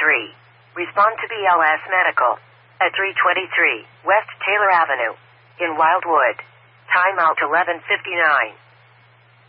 3. Respond to BLS Medical at 323 West Taylor Avenue in Wildwood. Time out 11:59.